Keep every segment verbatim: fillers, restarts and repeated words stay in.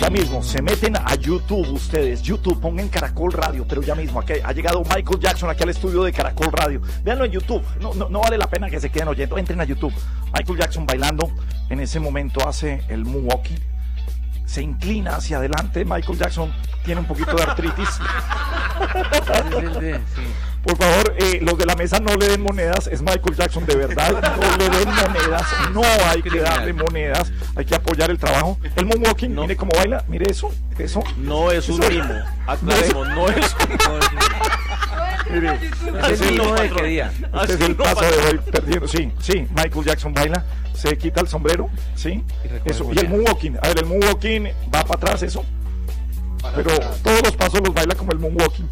ya mismo se meten a YouTube ustedes, YouTube, pongan Caracol Radio, pero ya mismo aquí ha llegado Michael Jackson aquí al estudio de Caracol Radio. Véanlo en YouTube, no, no, no vale la pena que se queden oyendo, entren a YouTube. Michael Jackson bailando, en ese momento hace el moonwalking, se inclina hacia adelante. Michael Jackson tiene un poquito de artritis. Por favor, eh, los de la mesa no le den monedas, es Michael Jackson de verdad, no le den monedas, no hay que darle monedas, hay que apoyar el trabajo. El moonwalking, no. Mire cómo baila, mire eso, eso. No es un mimo, aclaremos, no es un mimo. Mire, es el mimo de qué día. Este es el paso de hoy perdiendo, sí, sí, Michael Jackson baila, se quita el sombrero, sí, y eso, y el moonwalking, a ver, el moonwalking va para atrás, eso, pero todos los pasos los baila como el moonwalking.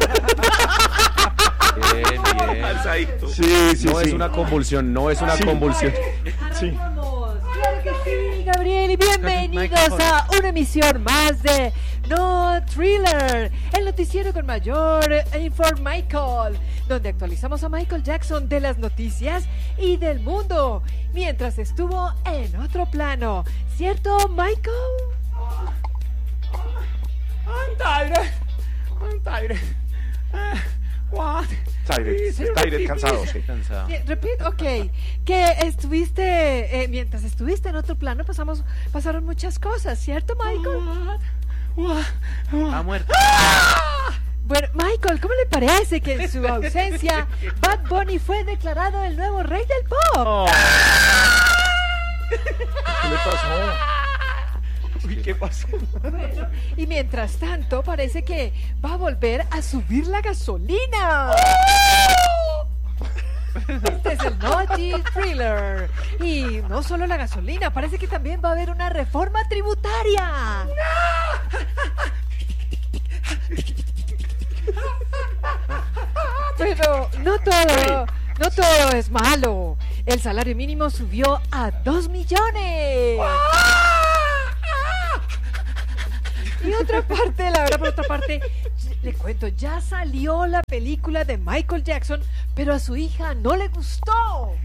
Bien, bien. Sí, sí, no sí. es una convulsión, no es una sí. convulsión. Sí. Claro que sí, Gabriel, y bienvenidos a una emisión más de No Thriller, el noticiero con mayor Inform Michael, donde actualizamos a Michael Jackson de las noticias y del mundo, mientras estuvo en otro plano. ¿Cierto, Michael? I'm tired. I'm tired. Uh, what? Tired, tired, cansado, sí. Cansado. Repeat, ok. Que estuviste, eh, mientras estuviste en otro plano, pasamos, pasaron muchas cosas, ¿cierto, Michael? What? What? What? Ha muerto. ¡Ah! Bueno, Michael, ¿cómo le parece que en su ausencia Bad Bunny fue declarado el nuevo rey del pop? Oh. ¿Qué le pasó? Uy, ¿qué pasó? Bueno, y mientras tanto parece que va a volver a subir la gasolina. Este es el Naughty Thriller. Y no solo la gasolina, parece que también va a haber una reforma tributaria. Pero no todo, no todo es malo. El salario mínimo subió a dos millones. Y otra parte, la verdad, por otra parte, le cuento, ya salió la película de Michael Jackson, pero a su hija no le gustó.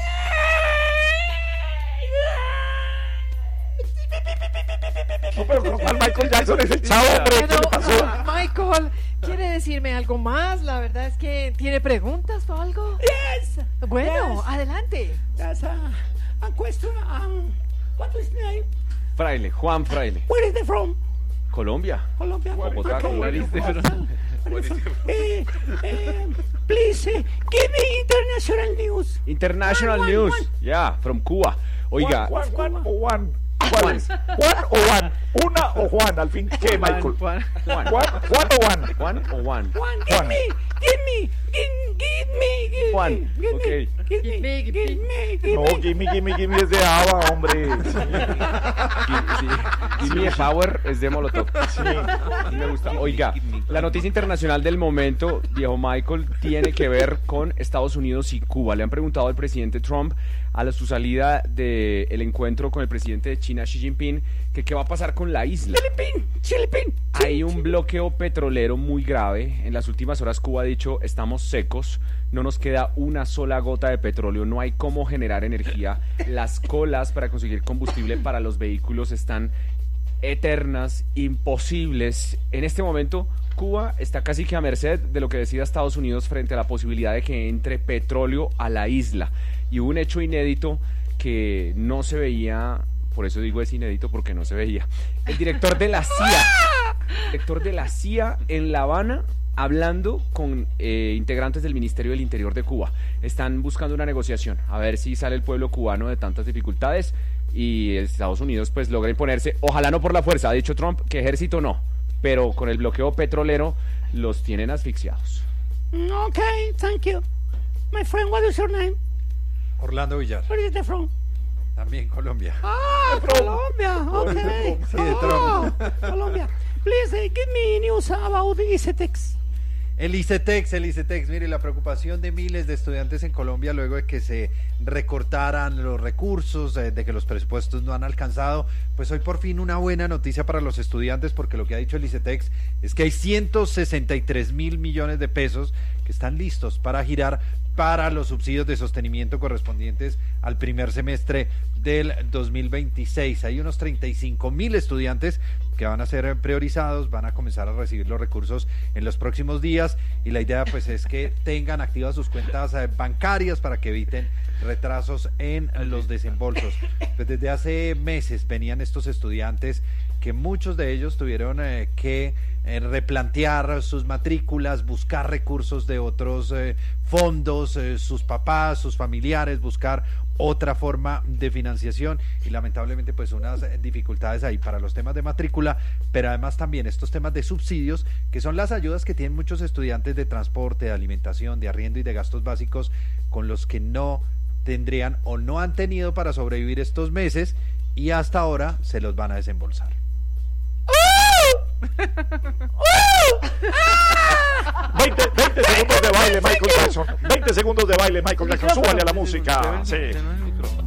No, pero ¿cuál Michael Jackson es el chavo, hombre? ¿Qué le pasó? Michael, ¿quiere decirme algo más? La verdad es que tiene preguntas o algo. Yes. Bueno, Yes. adelante. That's a, a question. Um, what is the name? Fraile, Juan Fraile. Where is it from? Colombia. Colombia. Bogotá, Okay. Where is it from? Eh, eh, please, uh, give me international news. International One, one, news. one. Yeah, from Cuba. Oiga. Juan, Juan, Juan o Juan. ¿Cuál es? Juan o Juan. Una o Juan, al fin. ¿Qué, Michael? Juan, Juan. Juan, Juan o Juan. Juan o Juan. One, give Juan. me, give me, give, give me, give Juan, me, give ok. me, give Give me, me, give give me. me, give No, me. gimme, gimme, gimme es de Ava, hombre. Sí, sí. Gimme a Power es de Molotov. Sí, me gusta. Oiga, la noticia internacional del momento, viejo Michael, tiene que ver con Estados Unidos y Cuba. Le han preguntado al presidente Trump a la, su salida del encuentro con el presidente de China, Xi Jinping, que qué va a pasar con la isla. Philippine, Philippine. Hay un bloqueo petrolero muy grave. En las últimas horas Cuba ha dicho, estamos secos, no nos queda una sola gota de petróleo, no hay cómo generar energía. Las colas para conseguir combustible para los vehículos están eternas, imposibles. En este momento, Cuba está casi que a merced de lo que decida Estados Unidos frente a la posibilidad de que entre petróleo a la isla. Y hubo un hecho inédito que no se veía, por eso digo es inédito porque no se veía. El director de la C I A, director de la C I A en La Habana, hablando con eh, integrantes del Ministerio del Interior de Cuba. Están buscando una negociación, a ver si sale el pueblo cubano de tantas dificultades y Estados Unidos pues logra imponerse, ojalá no por la fuerza, ha dicho Trump que ejército no, pero con el bloqueo petrolero los tienen asfixiados. Okay, thank you. My friend, what is your name? Orlando Villar, Where is it from? también Colombia. Ah, Colombia. Okay. Sí, de Oh, Colombia. Please uh, give me news about ICETEX. El ICETEX, el ICETEX, mire, la preocupación de miles de estudiantes en Colombia luego de que se recortaran los recursos, eh, de que los presupuestos no han alcanzado, pues hoy por fin una buena noticia para los estudiantes, porque lo que ha dicho el ICETEX es que hay ciento sesenta y tres mil millones de pesos que están listos para girar para los subsidios de sostenimiento correspondientes al primer semestre del dos mil veintiséis. Hay unos treinta y cinco mil estudiantes que van a ser priorizados, van a comenzar a recibir los recursos en los próximos días, y la idea pues es que tengan activas sus cuentas eh, bancarias para que eviten retrasos en los desembolsos. Pues desde hace meses venían estos estudiantes que muchos de ellos tuvieron eh, que eh, replantear sus matrículas, buscar recursos de otros eh, fondos, eh, sus papás, sus familiares, buscar otra forma de financiación, y lamentablemente pues unas dificultades ahí para los temas de matrícula, pero además también estos temas de subsidios, que son las ayudas que tienen muchos estudiantes de transporte, de alimentación, de arriendo y de gastos básicos, con los que no tendrían o no han tenido para sobrevivir estos meses, y hasta ahora se los van a desembolsar. veinte, veinte segundos de baile, Michael Jackson. veinte segundos de baile, Michael Jackson. Súbale a la música. Sí.